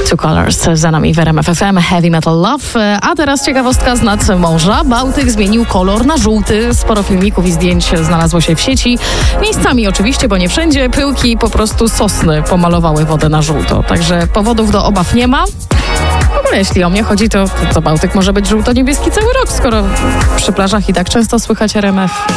Two Colors za nami w RMF FM, Heavy Metal Love. A teraz ciekawostka z nad morza. Bałtyk zmienił kolor na żółty. Sporo filmików i zdjęć znalazło się w sieci. Miejscami oczywiście, bo nie wszędzie. Pyłki, po prostu sosny pomalowały wodę na żółto. Także powodów do obaw nie ma. W ogóle jeśli o mnie chodzi, to Bałtyk może być żółto-niebieski cały rok, skoro przy plażach i tak często słychać RMF.